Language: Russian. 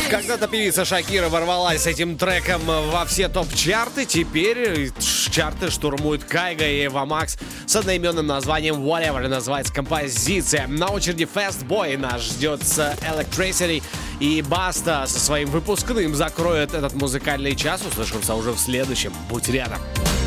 Когда-то певица Шакира ворвалась с этим треком во все топ-чарты. Теперь чарты штурмуют Кайга и Эва Макс с одноименным названием Whatever. Называется композиция. На очереди Fast Boy нас ждет с Electricity. И Баста со своим выпускным закроет этот музыкальный час. Услышимся уже в следующем. Будь рядом.